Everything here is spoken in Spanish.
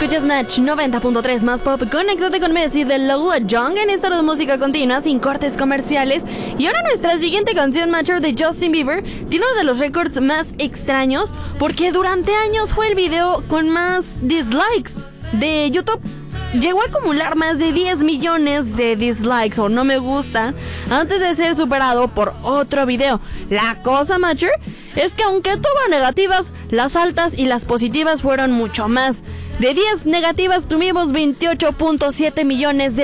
Escuchas Match 90.3 más pop. Conéctate con Messi de Lola Young en esta hora de música continua sin cortes comerciales. Y ahora nuestra siguiente canción, Mature de Justin Bieber, tiene uno de los récords más extraños porque durante años fue el video con más dislikes de YouTube. Llegó a acumular más de 10 millones de dislikes o no me gusta antes de ser superado por otro video. La cosa, Mature, es que aunque tuvo negativas, las altas y las positivas fueron mucho más. De 10 negativas tuvimos 28.7 millones de